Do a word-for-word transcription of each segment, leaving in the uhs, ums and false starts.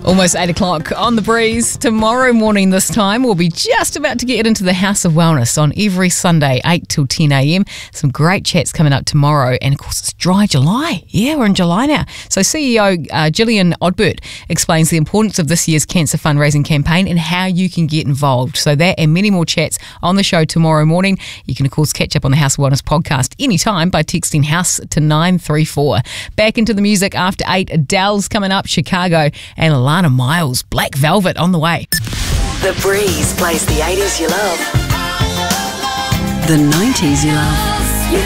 Almost eight o'clock on The Breeze. Tomorrow morning this time, we'll be just about to get into the House of Wellness on every Sunday, eight till ten a.m. Some great chats coming up tomorrow. And, of course, it's dry July. Yeah, we're in July now. So C E O uh, Gillian Odbert explains the importance of this year's cancer fundraising campaign and how you can get involved. So that and many more chats on the show tomorrow morning. You can, of course, catch up on the House of Wellness podcast anytime by texting HOUSE to nine three four. Back into the music after eight. Adele's coming up, Chicago, and Alana Miles, Black Velvet on the way. The Breeze plays the eighties you love, the nineties you love,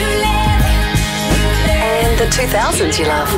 and the two thousands you love.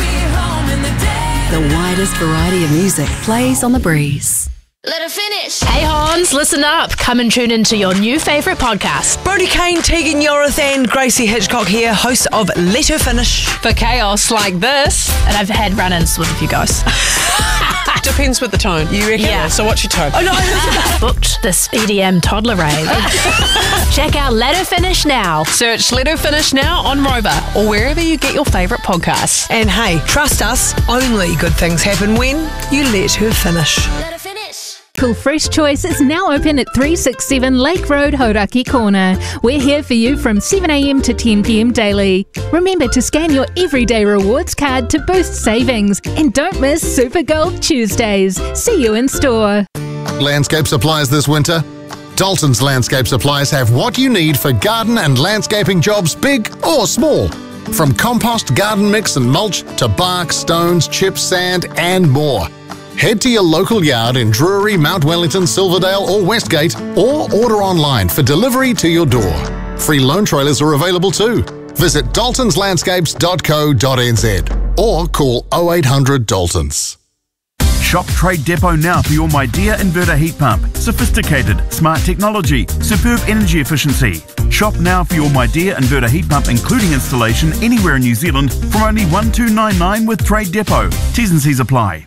The widest variety of music plays on The Breeze. Let her finish. Hey Hans, listen up. Come and tune into your new favourite podcast. Brodie Kane, Tegan Yorith and Gracie Hitchcock here, hosts of Let Her Finish. For chaos like this. And I've had run-ins with a few guys. Depends with the tone, you reckon? Yeah. So what's your tone? Oh no, I booked this E D M toddler rave. Check out Let Her Finish now. Search Let Her Finish now on Rover or wherever you get your favourite podcasts. And hey, trust us, only good things happen when you let her finish. Let her finish. Cool Fresh Choice is now open at three sixty-seven Lake Road, Hauraki Corner. We're here for you from seven a.m. to ten p.m. daily. Remember to scan your Everyday Rewards card to boost savings. And don't miss Super Gold Tuesdays. See you in store. Landscape supplies this winter? Dalton's Landscape Supplies have what you need for garden and landscaping jobs, big or small. From compost, garden mix and mulch to bark, stones, chips, sand and more. Head to your local yard in Drury, Mount Wellington, Silverdale or Westgate, or order online for delivery to your door. Free loan trailers are available too. Visit daltons landscapes dot co dot n z or call oh eight hundred Daltons. Shop Trade Depot now for your MyDear inverter heat pump. Sophisticated, smart technology, superb energy efficiency. Shop now for your MyDear inverter heat pump including installation anywhere in New Zealand from only one two nine nine with Trade Depot. T's and C's apply.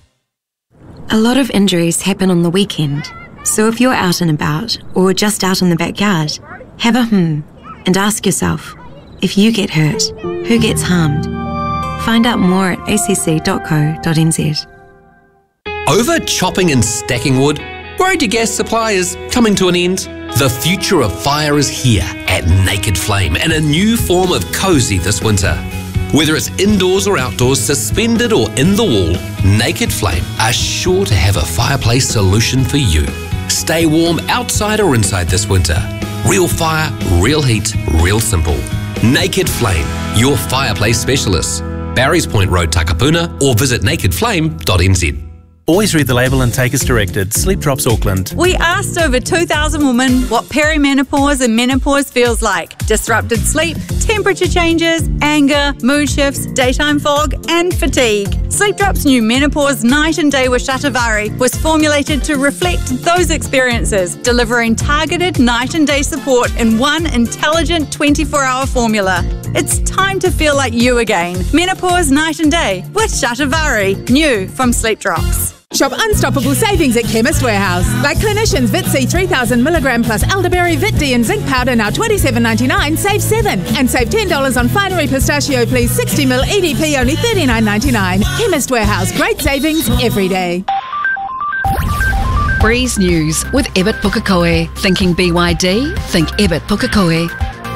A lot of injuries happen on the weekend, so if you're out and about or just out in the backyard, have a hmm and ask yourself, if you get hurt, who gets harmed? Find out more at a c c dot co dot n z. Over chopping and stacking wood? Worried your gas supply is coming to an end? The future of fire is here at Naked Flame in a new form of cosy this winter. Whether it's indoors or outdoors, suspended or in the wall, Naked Flame are sure to have a fireplace solution for you. Stay warm outside or inside this winter. Real fire, real heat, real simple. Naked Flame, your fireplace specialist. Barry's Point Road, Takapuna, or visit naked flame dot n z. Always read the label and take as directed. Sleep Drops Auckland. We asked over two thousand women what perimenopause and menopause feels like. Disrupted sleep, temperature changes, anger, mood shifts, daytime fog and fatigue. Sleep Drops' new Menopause Night and Day with Shatavari was formulated to reflect those experiences, delivering targeted night and day support in one intelligent twenty-four hour formula. It's time to feel like you again. Menopause Night and Day with Shatavari, new from Sleep Drops. Shop unstoppable savings at Chemist Warehouse. Like Clinicians Vit-C three thousand milligram plus elderberry Vit-D and zinc powder now twenty-seven ninety-nine, save seven. And save ten dollars on Finery Pistachio Please sixty milliliters E D P only thirty-nine ninety-nine. Chemist Warehouse, great savings every day. Breeze News with Ebert Pukekohe. Thinking B Y D? Think Ebert Pukekohe.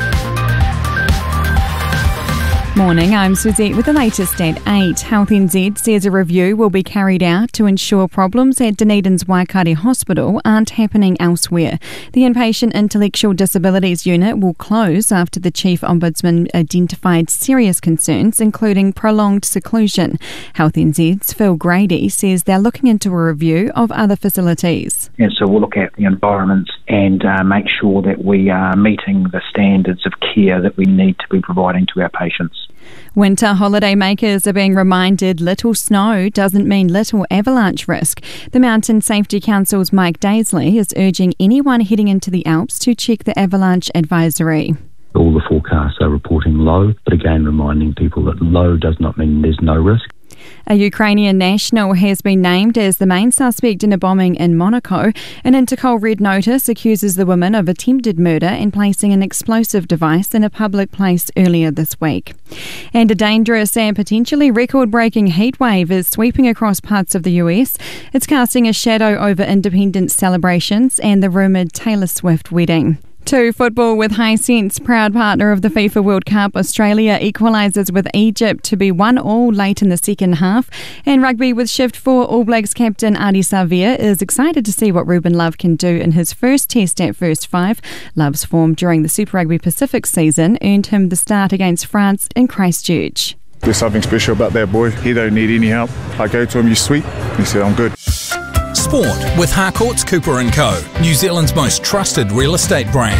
Morning, I'm Suzette with the latest at eight. Health N Z says a review will be carried out to ensure problems at Dunedin's Waikato Hospital aren't happening elsewhere. The Inpatient Intellectual Disabilities Unit will close after the Chief Ombudsman identified serious concerns, including prolonged seclusion. Health N Z's Phil Grady says they're looking into a review of other facilities. And so we'll look at the environments and uh, make sure that we are meeting the standards of care that we need to be providing to our patients. Winter holiday makers are being reminded little snow doesn't mean little avalanche risk. The Mountain Safety Council's Mike Daisley is urging anyone heading into the Alps to check the avalanche advisory. All the forecasts are reporting low, but again reminding people that low does not mean there's no risk. A Ukrainian national has been named as the main suspect in a bombing in Monaco. An Interpol red notice accuses the woman of attempted murder and placing an explosive device in a public place earlier this week. And a dangerous and potentially record-breaking heat wave is sweeping across parts of the U S. It's casting a shadow over independence celebrations and the rumoured Taylor Swift wedding. To football with Hisense, proud partner of the FIFA World Cup, Australia equalises with Egypt to be one all late in the second half. And rugby with Shift four, All Blacks captain Ardie Savea is excited to see what Ruben Love can do in his first test at first five. Love's form during the Super Rugby Pacific season earned him the start against France in Christchurch. There's something special about that boy. He don't need any help. I go to him, you sweet? He said, I'm good. Sport with Harcourts Cooper and Co, New Zealand's most trusted real estate brand.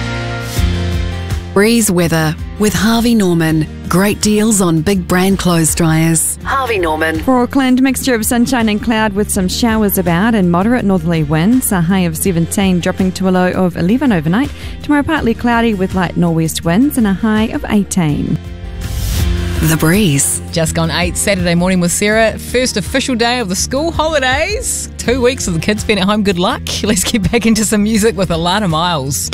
Breeze weather with Harvey Norman. Great deals on big brand clothes dryers. Harvey Norman. For Auckland, mixture of sunshine and cloud with some showers about and moderate northerly winds. A high of seventeen, dropping to a low of eleven overnight. Tomorrow partly cloudy with light nor'west winds and a high of eighteen. The Breeze. Just gone eight, Saturday morning with Sarah. First official day of the school holidays. Two weeks of the kids being at home. Good luck. Let's get back into some music with Alana Miles.